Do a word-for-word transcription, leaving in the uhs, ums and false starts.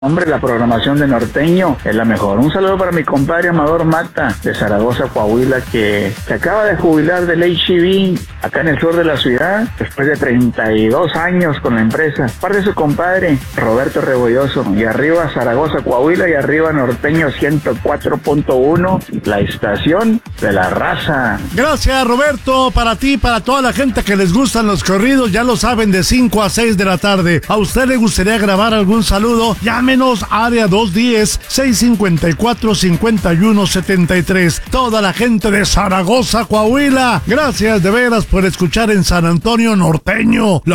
Hombre, la programación de Norteño es la mejor. Un saludo para mi compadre Amador Mata, de Zaragoza, Coahuila, que se acaba de jubilar del H E B acá en el sur de la ciudad, después de treinta y dos años con la empresa. Parte de su compadre, Roberto Rebolloso. Y arriba Zaragoza, Coahuila, y arriba Norteño ciento cuatro punto uno, la estación de la raza. Gracias, Roberto. Para ti, para toda la gente que les gustan los corridos, ya lo saben, de cinco a seis de la tarde. ¿A usted le gustaría grabar algún saludo? Llame Menos área dos diez, seis cincuenta y cuatro, cincuenta y uno setenta y tres. Toda la gente de Zaragoza, Coahuila, gracias de veras por escuchar en San Antonio Norteño.